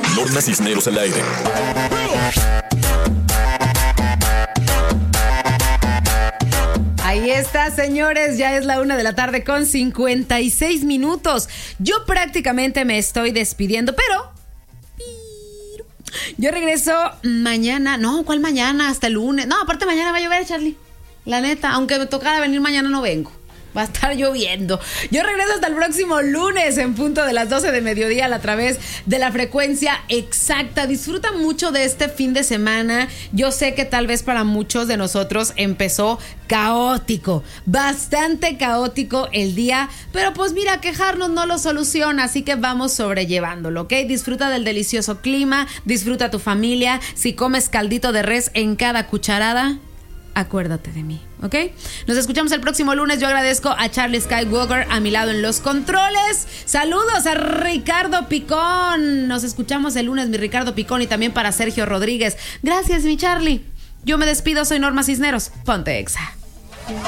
Norma Cisneros al aire. Ahí está, señores, ya es la 1:56 p.m. Yo prácticamente me estoy despidiendo, pero yo regreso mañana. No, ¿cuál mañana? Hasta el lunes. No, aparte mañana va a llover, Charlie. La neta, aunque me tocara venir mañana, no vengo. Va a estar lloviendo. Yo regreso hasta el próximo lunes en punto de las 12 de mediodía a través de la frecuencia exacta. Disfruta mucho de este fin de semana. Yo sé que tal vez para muchos de nosotros empezó caótico, bastante caótico el día, pero pues mira, quejarnos no lo soluciona, así que vamos sobrellevándolo, ¿ok? Disfruta del delicioso clima, disfruta a tu familia. Si comes caldito de res en cada cucharada, acuérdate de mí, ¿ok? Nos escuchamos el próximo lunes. Yo agradezco a Charlie Skywalker a mi lado en los controles. Saludos a Ricardo Picón. Nos escuchamos el lunes, mi Ricardo Picón, y también para Sergio Rodríguez. Gracias, mi Charlie. Yo me despido, soy Norma Cisneros. Ponte Exa.